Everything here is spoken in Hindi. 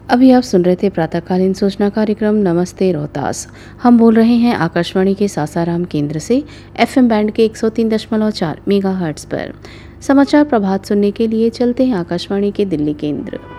अभी आप सुन रहे थे प्रातःकालीन सूचना कार्यक्रम नमस्ते रोहतास। हम बोल रहे हैं आकाशवाणी के सासाराम केंद्र से एफएम बैंड के 103.4 मेगाहर्ट्ज़ पर। समाचार प्रभात सुनने के लिए चलते हैं आकाशवाणी के दिल्ली केंद्र।